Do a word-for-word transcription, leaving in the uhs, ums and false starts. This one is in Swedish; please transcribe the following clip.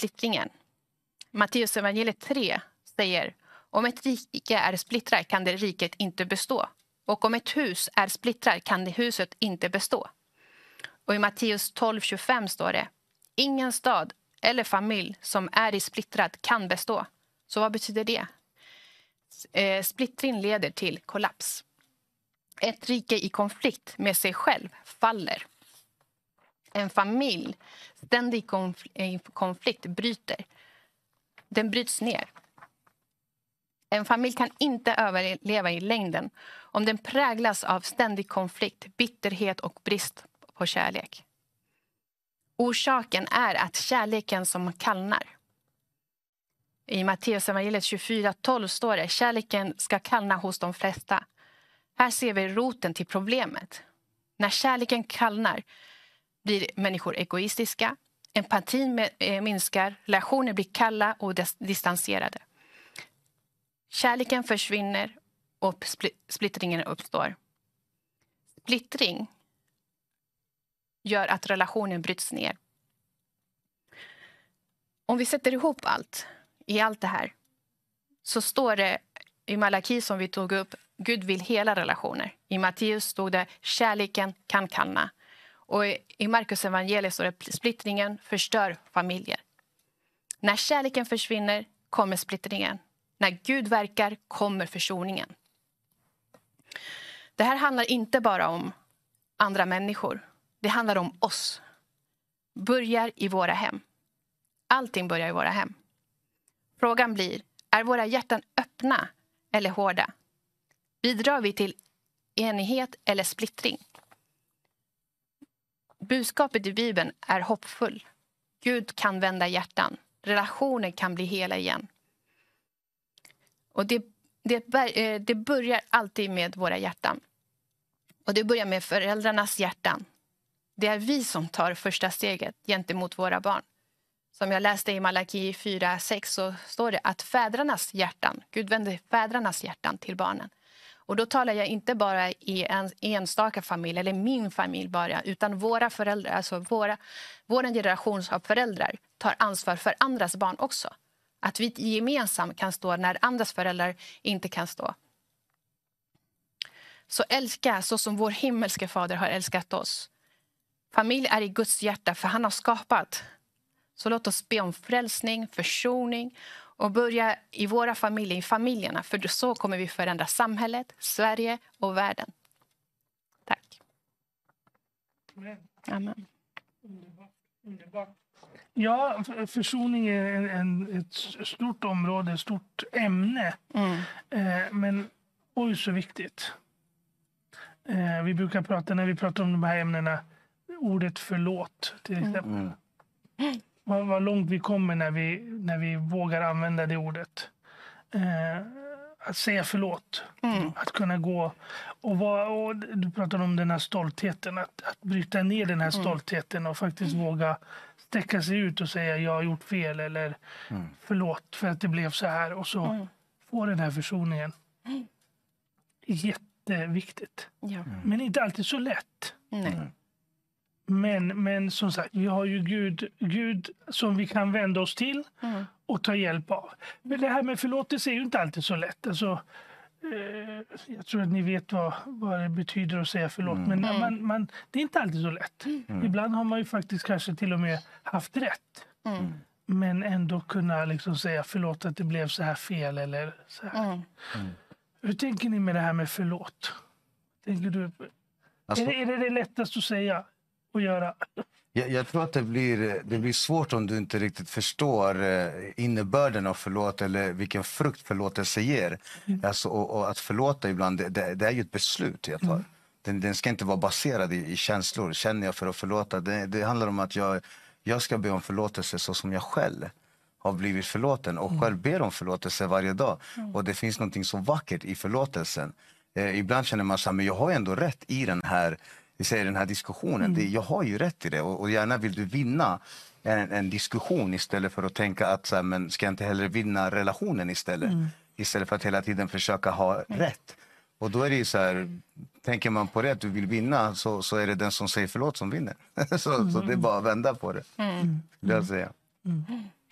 splittringen. Matteus evangeliet tre säger: om ett rike är splittrat kan det riket inte bestå. Och om ett hus är splittrat kan det huset inte bestå. Och i Matteus tolv tjugofem står det: ingen stad eller familj som är i splittrat kan bestå. Så vad betyder det? Eh, splittring leder till kollaps. Ett rike i konflikt med sig själv faller. En familj ständig konflikt bryter. Den bryts ner. En familj kan inte överleva i längden om den präglas av ständig konflikt, bitterhet och brist på kärlek. Orsaken är att kärleken som kallnar. I Matteus evangeliet tjugofyra tolv står det: kärleken ska kallna hos de flesta. Här ser vi roten till problemet. När kärleken kallnar blir människor egoistiska, empatin minskar, relationer blir kalla och distanserade. Kärleken försvinner och splittringen uppstår. Splittring gör att relationen bryts ner. Om vi sätter ihop allt, i allt det här, så står det i Malaki som vi tog upp: Gud vill hela relationer. I Matteus stod det: kärleken kan kallna. Och i Markus evangeliet står det: splittringen förstör familjer. När kärleken försvinner kommer splittringen. När Gud verkar kommer försoningen. Det här handlar inte bara om andra människor. Det handlar om oss. Börjar i våra hem. Allting börjar i våra hem. Frågan blir: är våra hjärtan öppna eller hårda? Bidrar vi till enighet eller splittring? Budskapet i Bibeln är hoppfull. Gud kan vända hjärtan. Relationer kan bli hela igen. Och det, det, det börjar alltid med våra hjärtan. Och det börjar med föräldrarnas hjärtan. Det är vi som tar första steget gentemot våra barn. Som jag läste i Malaki fyra sex så står det att fädernas hjärtan, Gud vänder fädernas hjärtan till barnen. Och då talar jag inte bara i en enstaka familj eller min familj bara, utan våra föräldrar, alltså våra, vår generation av föräldrar tar ansvar för andras barn också. Att vi gemensamt kan stå när andras föräldrar inte kan stå. Så älska så som vår himmelske fader har älskat oss. Familj är i Guds hjärta för han har skapat. Så låt oss be om frälsning, försoning och börja i våra familjer, i familjerna. För så kommer vi förändra samhället, Sverige och världen. Tack. Amen. Underbart. Underbart. Ja, försoning är en, en, ett stort område, ett stort ämne. Mm. Eh, men oj så viktigt. Eh, vi brukar prata, när vi pratar om de här ämnena, ordet förlåt till exempel. Mm. Vad, vad långt vi kommer när vi, när vi vågar använda det ordet. Eh, att säga förlåt. Mm. Att kunna gå. Och, vad, och du pratade om den här stoltheten. Att, att bryta ner den här stoltheten och faktiskt mm. våga sträcka sig ut och säga jag har gjort fel. Eller mm. förlåt för att det blev så här. Och så mm. få den här försoningen. Mm. Jätteviktigt. Ja. Mm. Men inte alltid så lätt. Nej. Men, men som sagt, vi har ju Gud, Gud som vi kan vända oss till mm. och ta hjälp av. Men det här med förlåtelse är ju inte alltid så lätt. Alltså, eh, jag tror att ni vet vad, vad det betyder att säga förlåt. Mm. Men man, man, det är inte alltid så lätt. Mm. Ibland har man ju faktiskt kanske till och med haft rätt. Mm. Men ändå kunna liksom säga förlåt att det blev så här fel. Eller så här. Mm. Mm. Hur tänker ni med det här med förlåt? Tänker du, alltså, är, det, är det det lättaste att säga? Att göra. Jag, jag tror att det blir, det blir svårt om du inte riktigt förstår innebörden av förlåt eller vilken frukt förlåtelse ger. Mm. Alltså, och, och att förlåta ibland, det, det är ju ett beslut jag tar. Mm. Den, den ska inte vara baserad i, i känslor. Känner jag för att förlåta? Det, det handlar om att jag, jag ska be om förlåtelse så som jag själv har blivit förlåten och mm. själv ber om förlåtelse varje dag. Mm. Och det finns något så vackert i förlåtelsen. Eh, ibland känner man så här, men jag har ändå rätt i den här Vi säger den här diskussionen, mm. det, jag har ju rätt i det och, och gärna vill du vinna en, en diskussion istället för att tänka att så här, men ska jag inte hellre vinna relationen istället mm. istället för att hela tiden försöka ha mm. rätt. Och då är det ju så här, tänker man på det att du vill vinna så, så är det den som säger förlåt som vinner. så, mm. så det är bara att vända på det. Mm. Det jag säga. Mm.